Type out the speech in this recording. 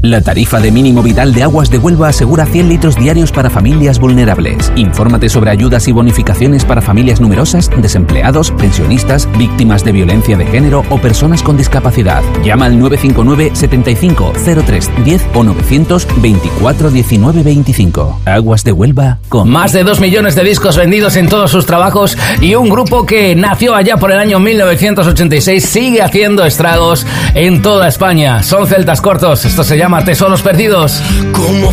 La tarifa de mínimo vital de Aguas de Huelva asegura 100 litros diarios para familias vulnerables. Infórmate sobre ayudas y bonificaciones para familias numerosas, desempleados, pensionistas, víctimas de violencia de género o personas con discapacidad. Llama al 959 75 03 10 o 924 19 25. Aguas de Huelva con... Más de 2 millones de discos vendidos en todos sus trabajos y un grupo que nació allá por el año 1986 sigue haciendo estragos en toda España. Son Celtas Cortos. Esto se llama Tesoros Perdidos. ¿Cómo